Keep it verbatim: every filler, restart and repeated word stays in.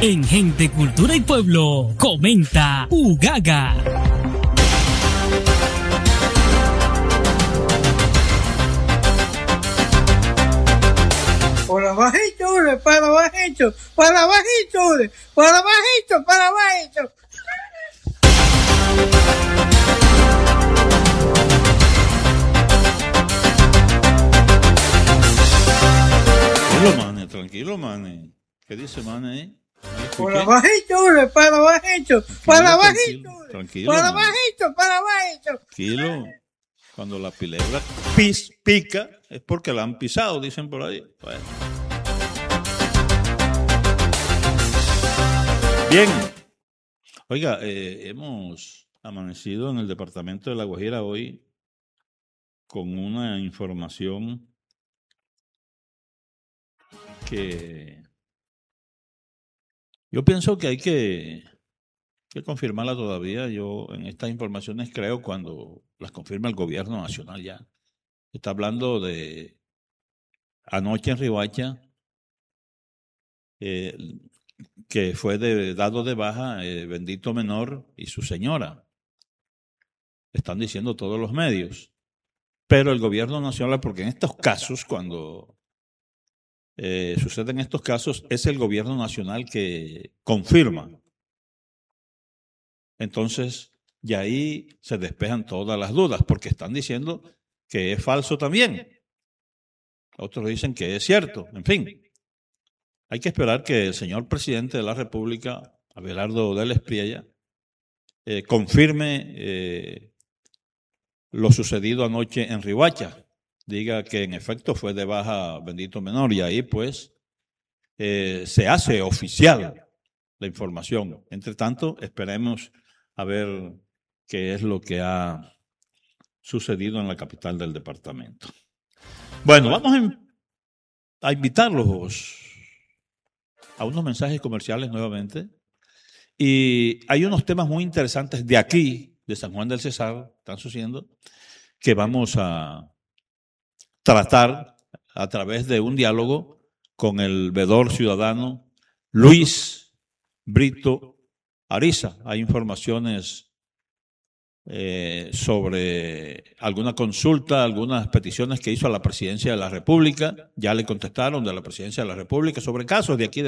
En Gente, Cultura y Pueblo, comenta Ugaga. Para bajito, para bajito, para bajito, para bajito, para bajito. Tranquilo, mane, tranquilo, mane. ¿Qué dice, mane? Para bajito, para bajito, para bajito, tranquilo, para mane. bajito, para bajito. Tranquilo. Cuando la pilebra pis, pica, es porque la han pisado, dicen por ahí. Bueno. Bien. Oiga, eh, hemos amanecido en el departamento de La Guajira hoy con una información que yo pienso que hay que, que confirmarla todavía. Yo en estas informaciones creo cuando las confirma el gobierno nacional ya. Está hablando de anoche en Riohacha, eh, que fue de, dado de baja eh, Bendito Menor y su señora. Están diciendo todos los medios. Pero el gobierno nacional, porque en estos casos, cuando eh, suceden estos casos, es el gobierno nacional que confirma. Entonces, y ahí se despejan todas las dudas, porque están diciendo que es falso también. Otros dicen que es cierto. En fin, hay que esperar que el señor presidente de la República, Abelardo Deles Priella, eh, confirme eh, lo sucedido anoche en Riohacha. Diga que en efecto fue de baja Bendito Menor y ahí pues eh, se hace oficial la información. Entre tanto, esperemos a ver qué es lo que ha sucedido en la capital del departamento. Bueno, vamos a, a invitarlos a unos mensajes comerciales nuevamente. Y hay unos temas muy interesantes de aquí, de San Juan del Cesar, están sucediendo, que vamos a tratar a través de un diálogo con el veedor ciudadano Luis Brito Ariza. Hay informaciones eh, sobre alguna consulta, algunas peticiones que hizo a la Presidencia de la República. Ya le contestaron de la Presidencia de la República sobre casos de aquí de